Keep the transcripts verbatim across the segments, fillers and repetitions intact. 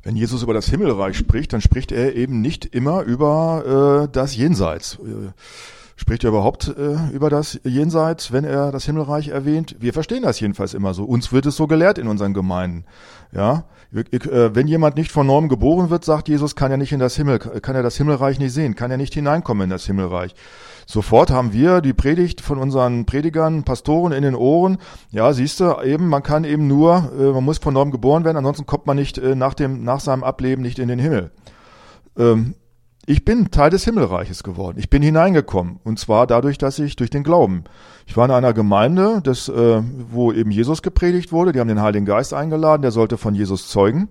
Wenn Jesus über das Himmelreich spricht, dann spricht er eben nicht immer über äh, das Jenseits. Äh, spricht er überhaupt äh, über das Jenseits, wenn er das Himmelreich erwähnt? Wir verstehen das jedenfalls immer so. Uns wird es so gelehrt in unseren Gemeinden. Ja, ich, äh, wenn jemand nicht von neuem geboren wird, sagt Jesus, kann er nicht in das Himmel, kann er das Himmelreich nicht sehen, kann er nicht hineinkommen in das Himmelreich. Sofort haben wir die Predigt von unseren Predigern, Pastoren in den Ohren. Ja, siehst du, eben, man kann eben nur, äh, man muss von neuem geboren werden, ansonsten kommt man nicht äh, nach dem, nach seinem Ableben nicht in den Himmel. Ähm, ich bin Teil des Himmelreiches geworden. Ich bin hineingekommen. Und zwar dadurch, dass ich durch den Glauben. Ich war in einer Gemeinde, das, äh, wo eben Jesus gepredigt wurde. Die haben den Heiligen Geist eingeladen, der sollte von Jesus zeugen.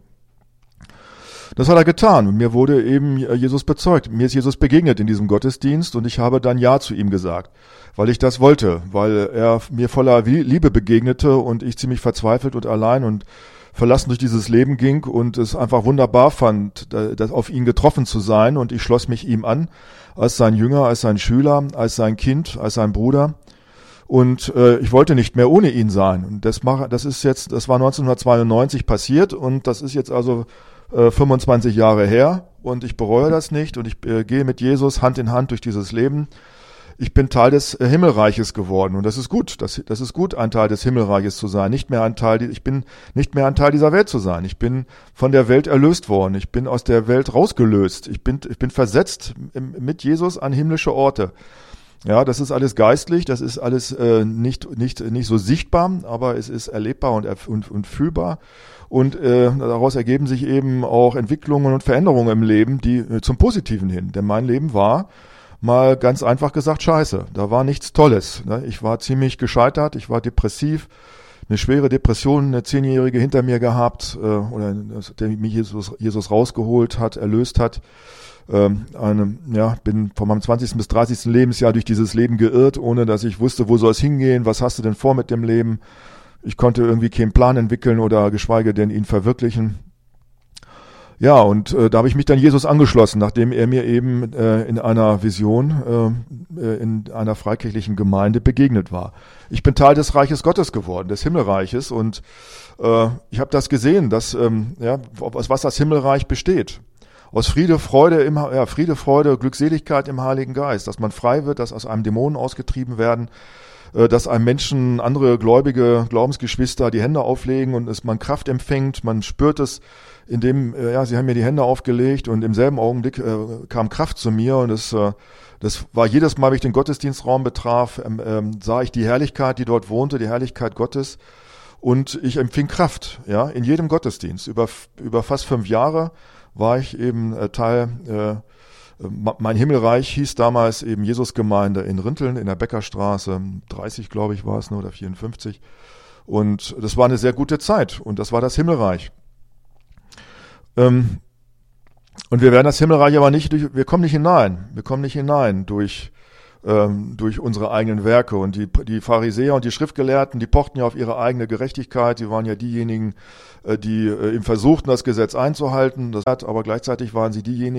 Das hat er getan und mir wurde eben Jesus bezeugt. Mir ist Jesus begegnet in diesem Gottesdienst und ich habe dann Ja zu ihm gesagt, weil ich das wollte, weil er mir voller Liebe begegnete und ich ziemlich verzweifelt und allein und verlassen durch dieses Leben ging und es einfach wunderbar fand, das auf ihn getroffen zu sein, und ich schloss mich ihm an, als sein Jünger, als sein Schüler, als sein Kind, als sein Bruder. Und äh, ich wollte nicht mehr ohne ihn sein. Und das, mach, das ist jetzt, das war neunzehnhundertzweiundneunzig passiert und das ist jetzt also äh, fünfundzwanzig Jahre her und ich bereue das nicht und ich äh, gehe mit Jesus Hand in Hand durch dieses Leben. Ich bin Teil des äh, Himmelreiches geworden und das ist gut. Das, das ist gut, ein Teil des Himmelreiches zu sein. Nicht mehr ein Teil, ich bin nicht mehr ein Teil dieser Welt zu sein. Ich bin von der Welt erlöst worden. Ich bin aus der Welt rausgelöst. Ich bin, ich bin versetzt im, mit Jesus an himmlische Orte. Ja, das ist alles geistlich, das ist alles äh, nicht nicht nicht so sichtbar, aber es ist erlebbar und und, und fühlbar und äh, daraus ergeben sich eben auch Entwicklungen und Veränderungen im Leben, die äh, zum Positiven hin. Denn mein Leben war mal ganz einfach gesagt scheiße. Da war nichts Tolles. Ne? Ich war ziemlich gescheitert, ich war depressiv, eine schwere Depression, eine zehnjährige hinter mir gehabt, äh, oder der mich Jesus Jesus rausgeholt hat, erlöst hat. Ähm, eine, ja, bin von meinem zwanzigsten bis dreißigsten Lebensjahr durch dieses Leben geirrt, ohne dass ich wusste, wo soll es hingehen, was hast du denn vor mit dem Leben. Ich konnte irgendwie keinen Plan entwickeln oder geschweige denn ihn verwirklichen. Ja, und äh, da habe ich mich dann Jesus angeschlossen, nachdem er mir eben äh, in einer Vision äh, in einer freikirchlichen Gemeinde begegnet war. Ich bin Teil des Reiches Gottes geworden, des Himmelreiches, und äh, ich habe das gesehen, dass ähm, ja, aus was das Himmelreich besteht. Aus Friede, Freude, im, ja, Friede, Freude, Glückseligkeit im Heiligen Geist, dass man frei wird, dass aus einem Dämonen ausgetrieben werden, äh, dass einem Menschen, andere gläubige Glaubensgeschwister die Hände auflegen und es man Kraft empfängt, man spürt es, indem, äh, ja, sie haben mir die Hände aufgelegt und im selben Augenblick äh, kam Kraft zu mir und es, äh, das war jedes Mal, wenn ich den Gottesdienstraum betraf, ähm, ähm, sah ich die Herrlichkeit, die dort wohnte, die Herrlichkeit Gottes, und ich empfing Kraft, ja, in jedem Gottesdienst, über, über fast fünf Jahre war ich eben äh, Teil, äh, mein Himmelreich hieß damals eben Jesusgemeinde in Rinteln in der Bäckerstraße, dreißig glaube ich war es, ne, oder vierundfünfzig. Und das war eine sehr gute Zeit und das war das Himmelreich. Ähm, und wir werden das Himmelreich aber nicht, durch, wir kommen nicht hinein, wir kommen nicht hinein durch ähm, durch unsere eigenen Werke. Und die, die Pharisäer und die Schriftgelehrten, die pochten ja auf ihre eigene Gerechtigkeit, die waren ja diejenigen, äh, die äh, eben versuchten, das Gesetz einzuhalten, das, aber gleichzeitig waren sie diejenigen,